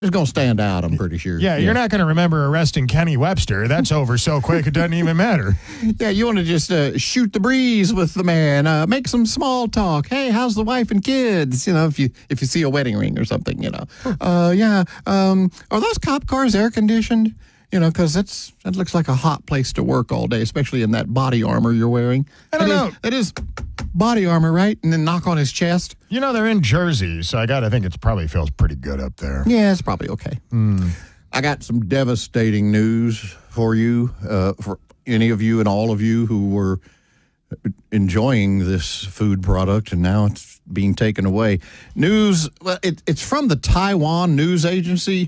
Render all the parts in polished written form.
It's going to stand out, I'm pretty sure. Yeah, you're not going to remember arresting Kenny Webster. That's over so quick it doesn't even matter. Yeah, you want to just shoot the breeze with the man, make some small talk. Hey, how's the wife and kids? If you see a wedding ring or something, are those cop cars air conditioned? Because that looks like a hot place to work all day, especially in that body armor you're wearing. I don't know. That is body armor, right? And then knock on his chest. They're in Jersey, so I got to think it probably feels pretty good up there. Yeah, it's probably okay. I got some devastating news for you, for any of you and all of you who were enjoying this food product, and now it's being taken away. News, well, it's from the Taiwan news agency.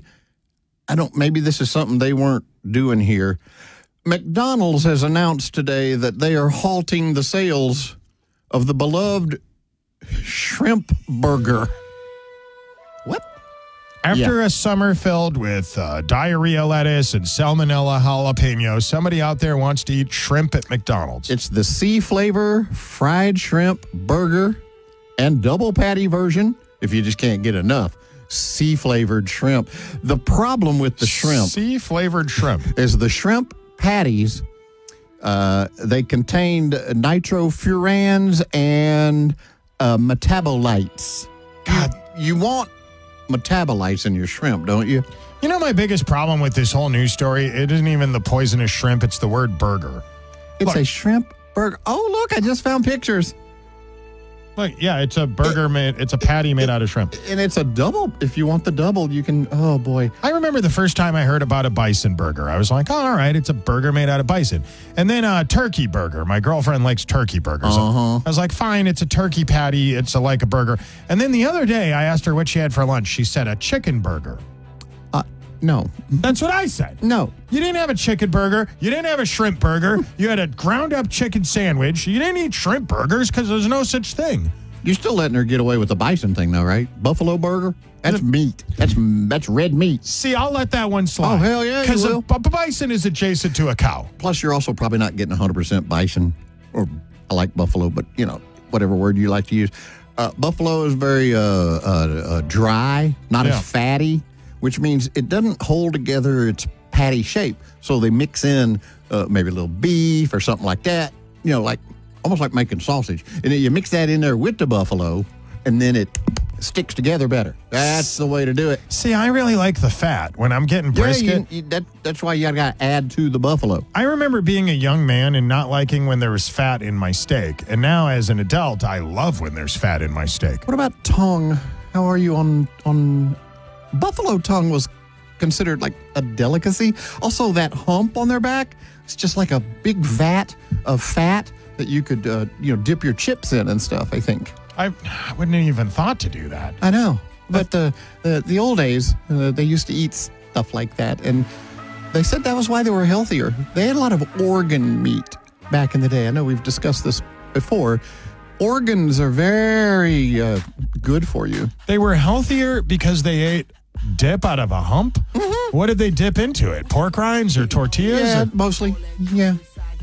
Maybe this is something they weren't doing here. McDonald's has announced today that they are halting the sales of the beloved shrimp burger. What? After a summer filled with diarrhea lettuce and salmonella jalapeno, somebody out there wants to eat shrimp at McDonald's. It's the sea flavor fried shrimp burger and double patty version, if you just can't get enough. Sea-flavored shrimp. The problem with the shrimp... Sea-flavored shrimp. ...is the shrimp patties, they contained nitrofurans and metabolites. God, you want metabolites in your shrimp, don't you? My biggest problem with this whole news story, it isn't even the poisonous shrimp, it's the word burger. It's a shrimp burger. Oh, look, I just found pictures. Look, yeah, it's a burger it's a patty made out of shrimp. And it's a double. If you want the double, you can, oh boy. I remember the first time I heard about a bison burger. I was like, oh, all right, it's a burger made out of bison. And then a turkey burger. My girlfriend likes turkey burgers. I was like, fine, it's a turkey patty. It's like a burger. And then the other day, I asked her what she had for lunch. She said a chicken burger. No. That's what I said. No. You didn't have a chicken burger. You didn't have a shrimp burger. You had a ground-up chicken sandwich. You didn't eat shrimp burgers because there's no such thing. You're still letting her get away with the bison thing, though, right? Buffalo burger? That's meat. That's red meat. See, I'll let that one slide. Oh, hell yeah, because a bison is adjacent to a cow. Plus, you're also probably not getting 100% bison. Or I like buffalo, but, whatever word you like to use. Buffalo is very dry, not as fatty, which means it doesn't hold together its patty shape. So they mix in maybe a little beef or something like that, almost like making sausage. And then you mix that in there with the buffalo, and then it sticks together better. That's the way to do it. See, I really like the fat. When I'm getting brisket. That's why you got to add to the buffalo. I remember being a young man and not liking when there was fat in my steak. And now as an adult, I love when there's fat in my steak. What about tongue? How are you on... Buffalo tongue was considered like a delicacy. Also, that hump on their back, it's just like a big vat of fat that you could, dip your chips in and stuff, I think. I wouldn't have even thought to do that. I know. But the old days, they used to eat stuff like that. And they said that was why they were healthier. They had a lot of organ meat back in the day. I know we've discussed this before. Organs are very good for you. They were healthier because they ate dip out of a hump? Mm-hmm. What did they dip into it? Pork rinds or tortillas? Yeah, mostly. Yeah.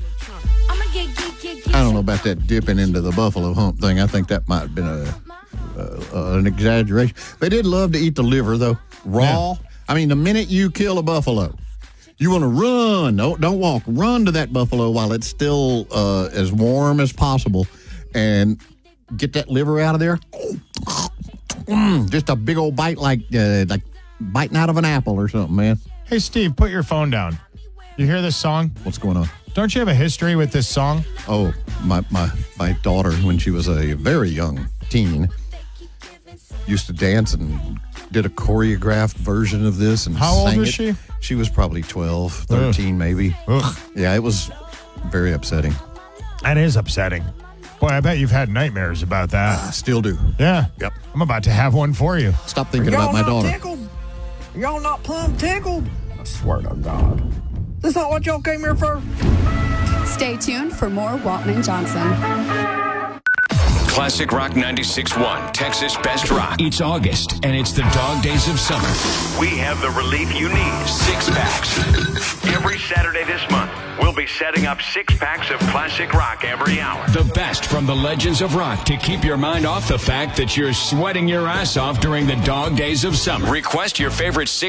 I don't know about that dipping into the buffalo hump thing. I think that might have been an exaggeration. They did love to eat the liver, though. Raw. Yeah. I mean, the minute you kill a buffalo, you want to run. Don't walk. Run to that buffalo while it's still as warm as possible and get that liver out of there. Just a big old bite like biting out of an apple or something, man. Hey, Steve, put your phone down. You hear this song? What's going on? Don't you have a history with this song? Oh, my daughter, when she was a very young teen, used to dance and did a choreographed version of this. And how old was it. she? She was probably 12, 13 maybe. Ugh. Yeah, it was very upsetting. That is upsetting. Boy, I bet you've had nightmares about that. Still do. Yeah. Yep. I'm about to have one for you. Stop thinking about my daughter. Tickled? Y'all not plumb tickled? I swear to God. This not what y'all came here for? Stay tuned for more Walton and Johnson. Classic Rock 96.1, Texas Best Rock. It's August, and it's the dog days of summer. We have the relief you need. 6-packs. Every Saturday this month, we'll be setting up 6-packs of classic rock every hour. The best from the legends of rock to keep your mind off the fact that you're sweating your ass off during the dog days of summer. Request your favorite 6